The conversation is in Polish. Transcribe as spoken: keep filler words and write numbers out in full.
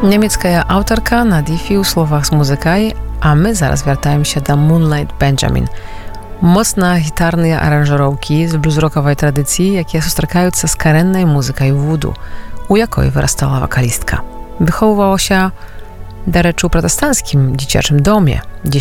Niemiecka autorka na Diffie u słowach z muzykaj, a my zaraz wracaємо się do Moonlight Benjamin. Mocna gitarne aranżerovki z blues-rockowej tradycji, jakie zosтракаються z karennej muzykою voodoo, u jakoj wyrastała wokalistka. Wychowywała się, do rzeczy, u protestanckim dziecięcym domie, gdzie